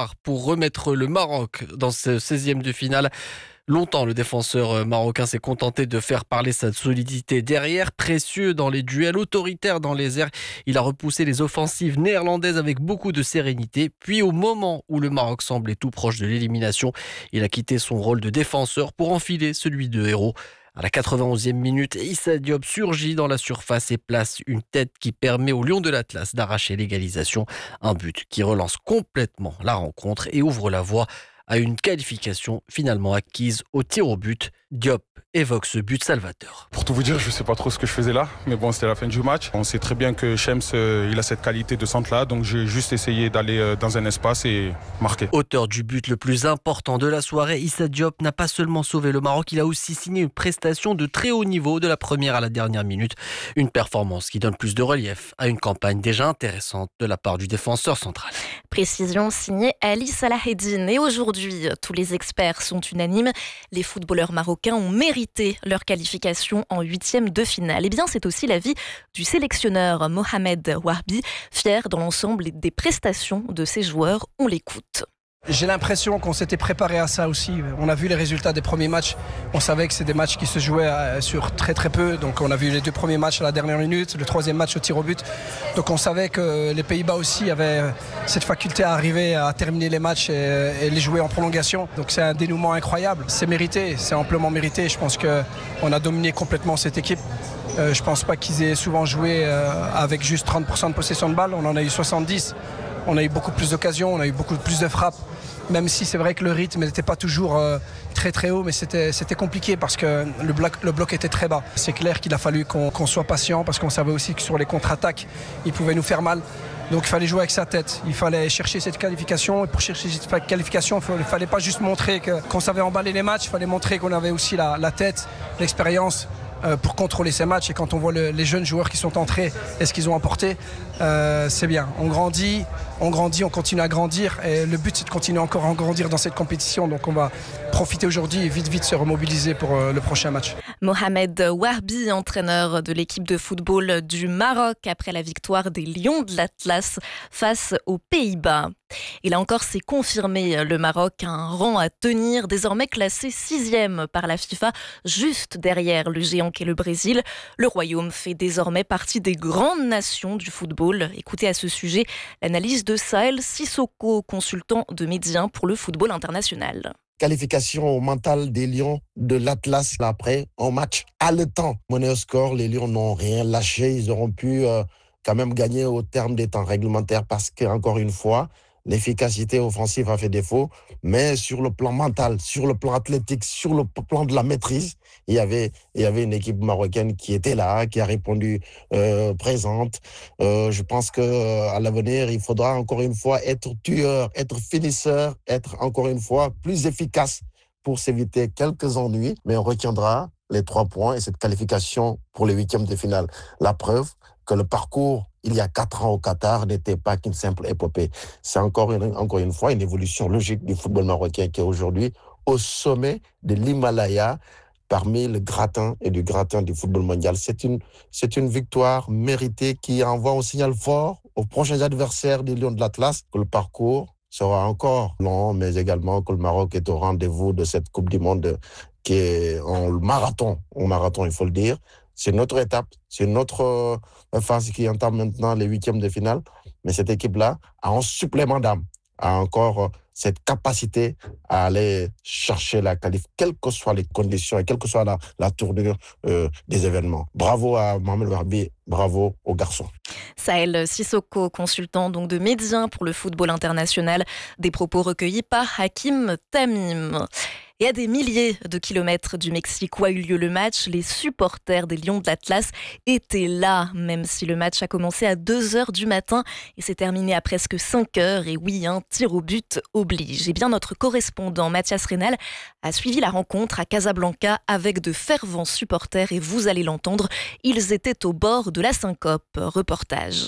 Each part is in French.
rare pour remettre le Maroc dans ce 16e de finale. Longtemps, le défenseur marocain s'est contenté de faire parler sa solidité derrière, précieux dans les duels, autoritaire dans les airs. Il a repoussé les offensives néerlandaises avec beaucoup de sérénité. Puis au moment où le Maroc semblait tout proche de l'élimination, il a quitté son rôle de défenseur pour enfiler celui de héros. À la 91e minute, Issa Diop surgit dans la surface et place une tête qui permet aux Lions de l'Atlas d'arracher l'égalisation. Un but qui relance complètement la rencontre et ouvre la voie à une qualification finalement acquise au tir au but. Diop évoque ce but salvateur. Pour tout vous dire, je ne sais pas trop ce que je faisais là, mais bon, c'était la fin du match. On sait très bien que Shems, il a cette qualité de centre-là, donc j'ai juste essayé d'aller dans un espace et marquer. Auteur du but le plus important de la soirée, Issa Diop n'a pas seulement sauvé le Maroc, il a aussi signé une prestation de très haut niveau de la première à la dernière minute. Une performance qui donne plus de relief à une campagne déjà intéressante de la part du défenseur central. Précision signée Ali Salaheddine. Et aujourd'hui, tous les experts sont unanimes. Les footballeurs marocains ont mérité leur qualification en 8e de finale. Et bien, c'est aussi l'avis du sélectionneur Mohamed Wahbi, fier dans l'ensemble des prestations de ses joueurs. On l'écoute. J'ai l'impression qu'on s'était préparé à ça aussi. On a vu les résultats des premiers matchs. On savait que c'est des matchs qui se jouaient sur très très peu. Donc on a vu les 2 premiers matchs à la dernière minute, le 3e match au tir au but. Donc on savait que les Pays-Bas aussi avaient cette faculté à arriver à terminer les matchs et les jouer en prolongation. Donc c'est un dénouement incroyable. C'est mérité, c'est amplement mérité. Je pense qu'on a dominé complètement cette équipe. Je ne pense pas qu'ils aient souvent joué avec juste 30% de possession de balle. On en a eu 70%. On a eu beaucoup plus d'occasions, on a eu beaucoup plus de frappes. Même si c'est vrai que le rythme n'était pas toujours très très haut, mais c'était compliqué parce que le bloc était très bas. C'est clair qu'il a fallu qu'on soit patient parce qu'on savait aussi que sur les contre-attaques, il pouvait nous faire mal. Donc il fallait jouer avec sa tête, il fallait chercher cette qualification. Et pour chercher cette qualification, il ne fallait pas juste montrer qu'on savait emballer les matchs, il fallait montrer qu'on avait aussi la tête, l'expérience pour contrôler ces matchs. Et quand on voit les jeunes joueurs qui sont entrés et ce qu'ils ont apporté, c'est bien. On grandit, on continue à grandir et le but c'est de continuer encore à grandir dans cette compétition. Donc on va profiter aujourd'hui et vite se remobiliser pour le prochain match. Mohamed Wahbi, entraîneur de l'équipe de football du Maroc après la victoire des Lions de l'Atlas face aux Pays-Bas. Et là encore, c'est confirmé, le Maroc a un rang à tenir, désormais classé 6e par la FIFA, juste derrière le géant qu'est le Brésil. Le Royaume fait désormais partie des grandes nations du football. Écoutez à ce sujet l'analyse de Sahel Sissoko, consultant de Média pour le football international. Qualification au mental des Lions de l'Atlas après un match haletant. Mené au score, les Lions n'ont rien lâché. Ils auront pu quand même gagner au terme des temps réglementaires parce qu'encore une fois, l'efficacité offensive a fait défaut, mais sur le plan mental, sur le plan athlétique, sur le plan de la maîtrise, il y avait une équipe marocaine qui était là, qui a répondu présente. Je pense qu'à l'avenir, il faudra encore une fois être tueur, être finisseur, être encore une fois plus efficace pour s'éviter quelques ennuis, mais on retiendra les 3 points et cette qualification pour les 8e de finale. La preuve que le parcours il y a 4 ans au Qatar n'était pas qu'une simple épopée. C'est encore une fois une évolution logique du football marocain qui est aujourd'hui au sommet de l'Himalaya, parmi le gratin et du gratin du football mondial. C'est une victoire méritée qui envoie un signal fort aux prochains adversaires des Lions de l'Atlas que le parcours sera encore long, mais également que le Maroc est au rendez-vous de cette Coupe du Monde qui est en marathon, il faut le dire. C'est notre étape, c'est notre phase qui entame maintenant les 8e de finale. Mais cette équipe-là a un supplément d'âme, a encore cette capacité à aller chercher la qualif, quelles que soient les conditions et quelle que soit la tournure des événements. Bravo à Mohamed Wahbi, bravo aux garçons. Sahel Sissoko, consultant donc de Média pour le football international, des propos recueillis par Hakim Tamim. Et à des milliers de kilomètres du Mexique où a eu lieu le match, les supporters des Lions de l'Atlas étaient là, même si le match a commencé à 2h du matin et s'est terminé à presque 5h. Et oui, un tir au but oblige. Et bien notre correspondant Mathias Rénal a suivi la rencontre à Casablanca avec de fervents supporters et vous allez l'entendre, ils étaient au bord de la syncope. Reportage.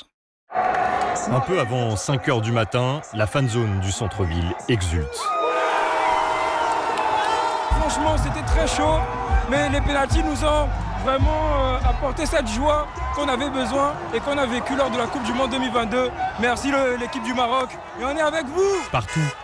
Un peu avant 5h du matin, la fanzone du centre-ville exulte. Franchement, c'était très chaud, mais les pénaltys nous ont vraiment apporté cette joie qu'on avait besoin et qu'on a vécu lors de la Coupe du Monde 2022. Merci l'équipe du Maroc et on est avec vous. Partout,